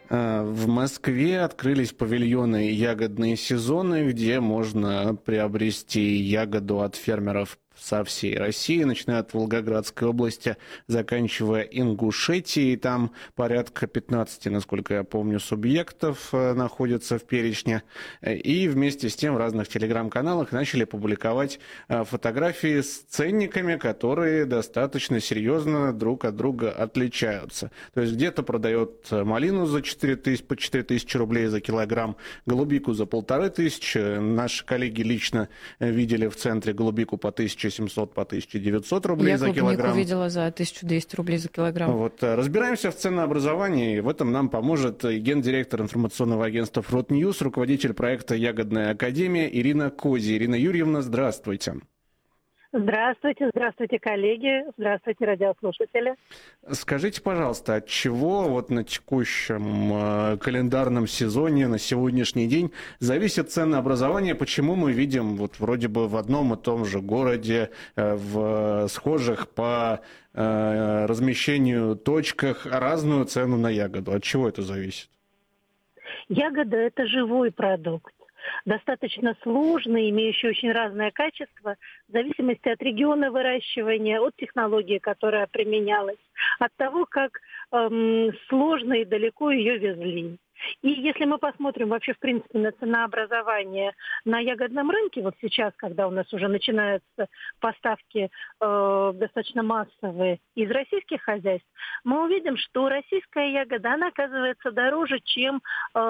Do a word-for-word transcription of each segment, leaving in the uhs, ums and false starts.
А, В Москве открылись павильоны ягодные сезоны, где можно приобрести ягоду от фермеров со всей России, начиная от Волгоградской области, заканчивая Ингушетией. Там порядка пятнадцати, насколько я помню, субъектов э, находятся в перечне. Э, И вместе с тем в разных телеграм-каналах начали публиковать э, фотографии с ценниками, которые достаточно серьезно друг от друга отличаются. То есть где-то продает э, малину за четыре тысячи, по четыре тысячи рублей за килограмм, голубику за полторы тысячи. Наши коллеги лично э, видели в центре голубику по тысяче семьсот, по тысяче девятьсот рублей Я за клубнику килограмм. видела за тысячу двести рублей за килограмм. Вот, э, разбираемся в ценообразовании, и в этом нам поможет э, гендиректор информационного агентства Fruit News, руководитель проекта «Ягодная академия» Ирина Кози. Ирина Юрьевна, здравствуйте. Здравствуйте, здравствуйте, коллеги, здравствуйте, радиослушатели. Скажите, пожалуйста, от чего вот на текущем э, календарном сезоне, на сегодняшний день зависит ценообразование? Почему мы видим вот вроде бы в одном и том же городе, э, в схожих по э, размещению точках разную цену на ягоду? От чего это зависит? Ягода – это живой продукт, достаточно сложный, имеющий очень разное качество, в зависимости от региона выращивания, от технологии, которая применялась, от того, как эм, сложно и далеко ее везли. И если мы посмотрим вообще, в принципе, на ценообразование на ягодном рынке, вот сейчас, когда у нас уже начинаются поставки э, достаточно массовые из российских хозяйств, мы увидим, что российская ягода, она оказывается дороже, чем,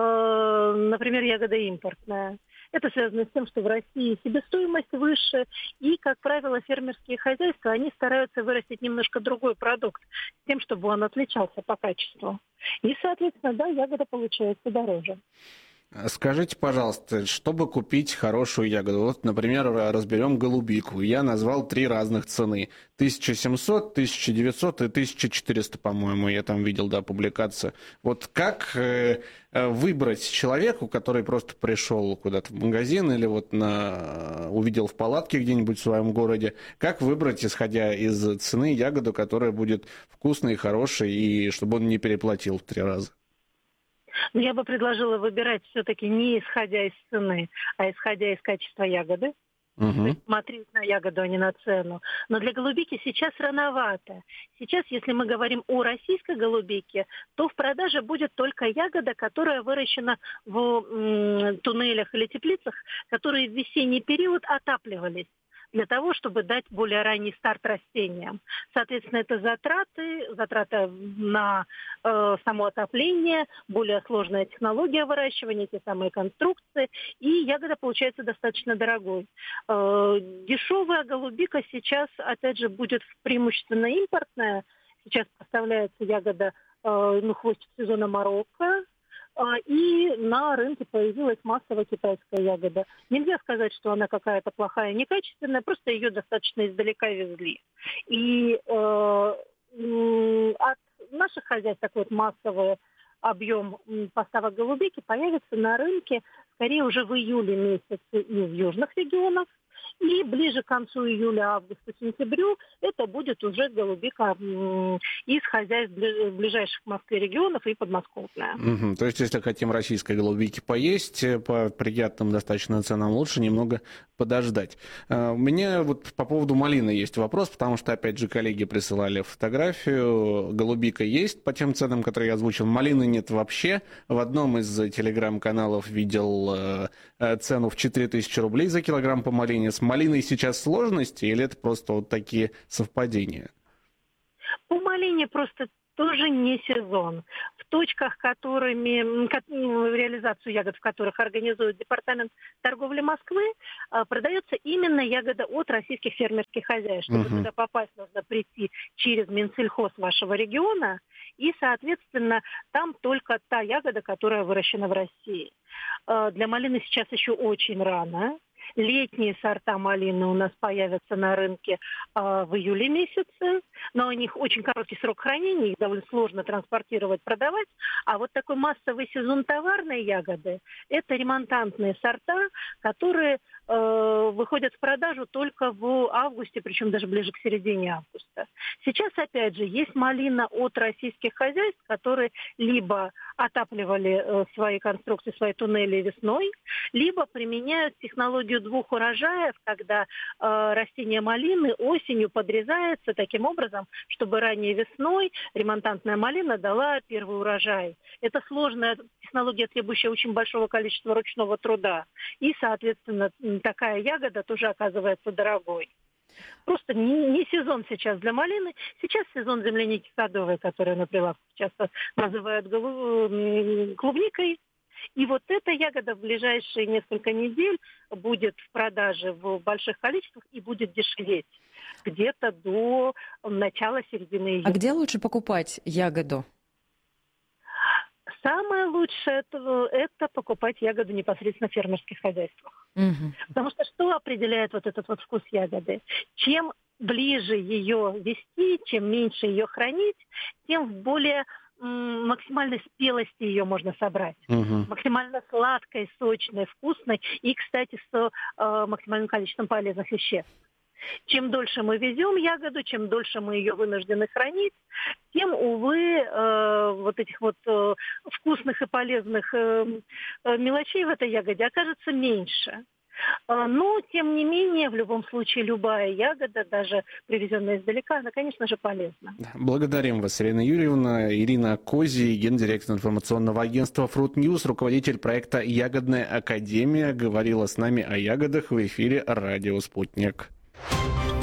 э, например, ягода импортная. Это связано с тем, что в России себестоимость выше, и, как правило, фермерские хозяйства, они стараются вырастить немножко другой продукт, с тем, чтобы он отличался по качеству. И, соответственно, да, ягода получается дороже. Скажите, пожалуйста, чтобы купить хорошую ягоду, вот, например, разберем голубику. Я назвал три разных цены. тысяча семьсот, тысяча девятьсот и тысяча четыреста, по-моему, я там видел, да, публикацию. Вот как э, выбрать человеку, который просто пришел куда-то в магазин или вот на, увидел в палатке где-нибудь в своем городе, как выбрать, исходя из цены, ягоду, которая будет вкусной, хорошей, и чтобы он не переплатил в три раза? Но я бы предложила выбирать все-таки не исходя из цены, а исходя из качества ягоды. Угу. То есть смотреть на ягоду, а не на цену. Но для голубики сейчас рановато. Сейчас, если мы говорим о российской голубике, то в продаже будет только ягода, которая выращена в м, туннелях или теплицах, которые в весенний период отапливались, для того, чтобы дать более ранний старт растениям. Соответственно, это затраты, затраты на э, само отопление, более сложная технология выращивания, те самые конструкции, и ягода получается достаточно дорогой. Э, дешевая голубика сейчас, опять же, будет преимущественно импортная. Сейчас поставляется ягода, э, ну, хвостик сезона Марокко, и на рынке появилась массовая китайская ягода. Нельзя сказать, что она какая-то плохая, некачественная, просто ее достаточно издалека везли. И э, от наших хозяйств такой вот массовый объем поставок голубики появится на рынке скорее уже в июле месяце из южных регионов. И ближе к концу июля, августа, сентябрю это будет уже голубика из хозяйств ближайших к Москве регионов и подмосковная. Угу. То есть, если хотим российской голубики поесть по приятным достаточно ценам, лучше немного подождать. У меня вот по поводу малины есть вопрос, потому что, опять же, коллеги присылали фотографию. Голубика есть по тем ценам, которые я озвучил. Малины нет вообще. В одном из телеграм-каналов видел цену в четыре тысячи рублей за килограмм по малине. С малиной сейчас сложности или это просто вот такие совпадения? По малине просто тоже не сезон. В точках, которыми, реализацию ягод, в которых организует Департамент торговли Москвы, продается именно ягода от российских фермерских хозяйств. Чтобы uh-huh. туда попасть, нужно прийти через Минсельхоз вашего региона, и, соответственно, там только та ягода, которая выращена в России. Для малины сейчас еще очень рано. Летние сорта малины у нас появятся на рынке э, в июле месяце, но у них очень короткий срок хранения, их довольно сложно транспортировать, продавать. А вот такой массовый сезон товарной ягоды – это ремонтантные сорта, которые э, выходят в продажу только в августе, причем даже ближе к середине августа. Сейчас, опять же, есть малина от российских хозяйств, которые либо отапливали э, свои конструкции, свои туннели весной, либо применяют технологию двух урожаев, когда э, растение малины осенью подрезается таким образом, чтобы ранней весной ремонтантная малина дала первый урожай. Это сложная технология, требующая очень большого количества ручного труда. И, соответственно, такая ягода тоже оказывается дорогой. Просто не, не сезон сейчас для малины. Сейчас сезон земляники садовой, которую на прилавках часто называют клубникой. И вот эта ягода в ближайшие несколько недель будет в продаже в больших количествах и будет дешеветь где-то до начала середины июня. А где лучше покупать ягоду? Самое лучшее это, это покупать ягоду непосредственно в фермерских хозяйствах. Угу. Потому что что определяет вот этот вот вкус ягоды? Чем ближе ее вести, чем меньше ее хранить, тем в более м, максимальной спелости ее можно собрать. Угу. Максимально сладкой, сочной, вкусной и, кстати, с э, максимальным количеством полезных веществ. Чем дольше мы везем ягоду, чем дольше мы ее вынуждены хранить, тем, увы, э, вот этих вот э, вкусных и полезных э, э, мелочей в этой ягоде окажется меньше. Э, но, тем не менее, в любом случае, любая ягода, даже привезенная издалека, она, конечно же, полезна. Благодарим вас, Ирина Юрьевна. Ирина Кози, гендиректор информационного агентства Fruit News, руководитель проекта «Ягодная академия», говорила с нами о ягодах в эфире «Радио Спутник».